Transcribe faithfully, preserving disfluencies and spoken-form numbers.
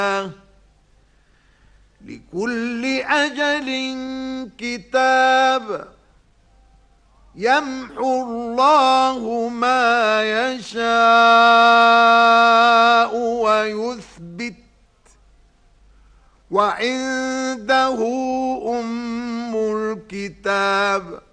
لكل أجل كتاب يمحو الله ما يشاء ويثبت وعنده أم الكتاب.